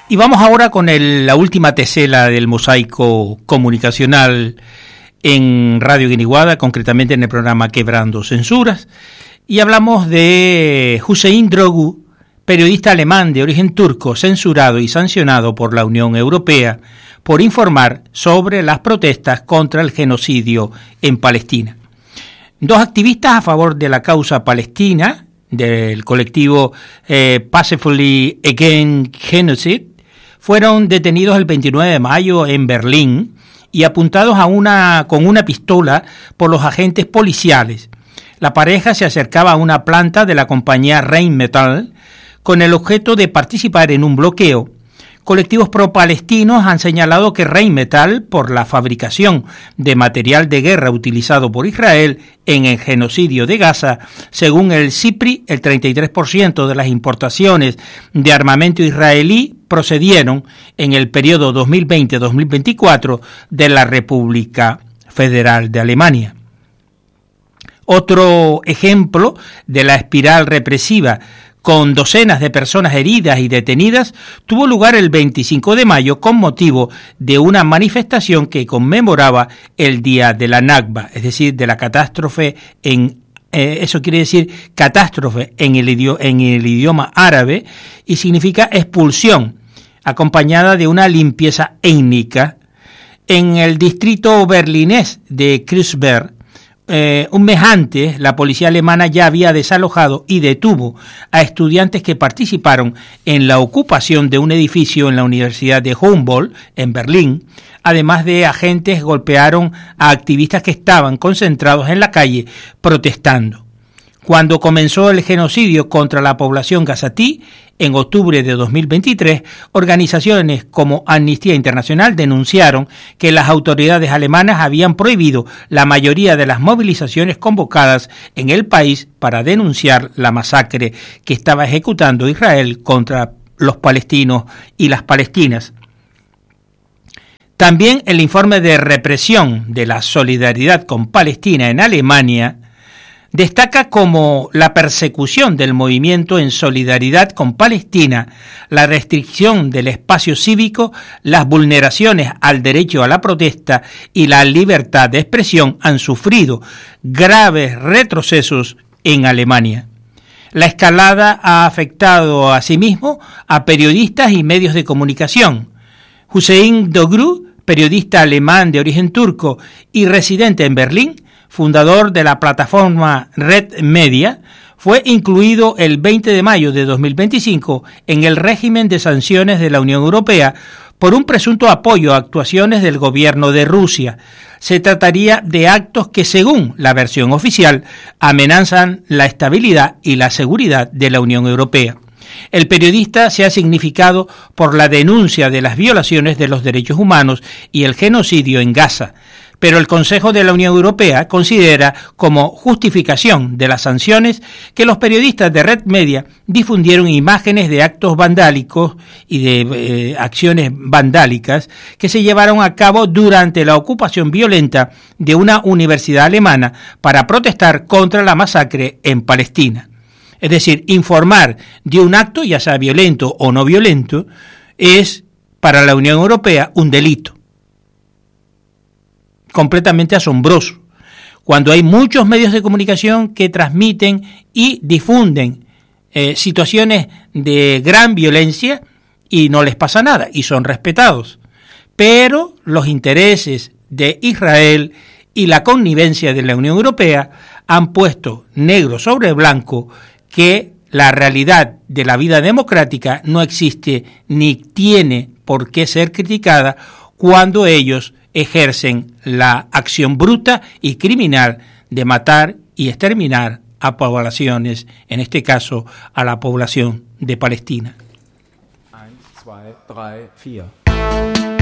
Y vamos ahora con la última tesela del mosaico comunicacional en Radio Guiniguada, concretamente en el programa Quebrando Censuras, y hablamos de Hüseyin Drogu, periodista alemán de origen turco, censurado y sancionado por la Unión Europea por informar sobre las protestas contra el genocidio en Palestina. Dos activistas a favor de la causa palestina, del colectivo Peacefully Against Genocide, fueron detenidos el 29 de mayo en Berlín y apuntados con una pistola por los agentes policiales. La pareja se acercaba a una planta de la compañía Rheinmetall con el objeto de participar en un bloqueo. Colectivos pro-palestinos han señalado que Rheinmetall, por la fabricación de material de guerra utilizado por Israel en el genocidio de Gaza, según el CIPRI, el 33% de las importaciones de armamento israelí procedieron en el periodo 2020-2024 de la República Federal de Alemania. Otro ejemplo de la espiral represiva con docenas de personas heridas y detenidas, tuvo lugar el 25 de mayo con motivo de una manifestación que conmemoraba el Día de la Nakba, es decir, de la catástrofe eso quiere decir catástrofe en el idioma árabe y significa expulsión, acompañada de una limpieza étnica. En el distrito berlinés de Kreuzberg, un mes antes, la policía alemana ya había desalojado y detuvo a estudiantes que participaron en la ocupación de un edificio en la Universidad de Humboldt, en Berlín. Además de agentes, golpearon a activistas que estaban concentrados en la calle protestando. Cuando comenzó el genocidio contra la población gazatí, en octubre de 2023, organizaciones como Amnistía Internacional denunciaron que las autoridades alemanas habían prohibido la mayoría de las movilizaciones convocadas en el país para denunciar la masacre que estaba ejecutando Israel contra los palestinos y las palestinas. También el informe de represión de la solidaridad con Palestina en Alemania destaca como la persecución del movimiento en solidaridad con Palestina, la restricción del espacio cívico, las vulneraciones al derecho a la protesta y la libertad de expresión han sufrido graves retrocesos en Alemania. La escalada ha afectado asimismo a periodistas y medios de comunicación. Hüseyin Drogu, periodista alemán de origen turco y residente en Berlín, fundador de la plataforma Red Media, fue incluido el 20 de mayo de 2025 en el régimen de sanciones de la Unión Europea por un presunto apoyo a actuaciones del gobierno de Rusia. Se trataría de actos que, según la versión oficial, amenazan la estabilidad y la seguridad de la Unión Europea. El periodista se ha significado por la denuncia de las violaciones de los derechos humanos y el genocidio en Gaza, pero el Consejo de la Unión Europea considera como justificación de las sanciones que los periodistas de Red Media difundieron imágenes de actos vandálicos y de acciones vandálicas que se llevaron a cabo durante la ocupación violenta de una universidad alemana para protestar contra la masacre en Palestina. Es decir, informar de un acto, ya sea violento o no violento, es para la Unión Europea un delito. Completamente asombroso, cuando hay muchos medios de comunicación que transmiten y difunden situaciones de gran violencia y no les pasa nada y son respetados, pero los intereses de Israel y la connivencia de la Unión Europea han puesto negro sobre blanco que la realidad de la vida democrática no existe ni tiene por qué ser criticada cuando ellos ejercen la acción bruta y criminal de matar y exterminar a poblaciones, en este caso a la población de Palestina. 1, 2, 3, 4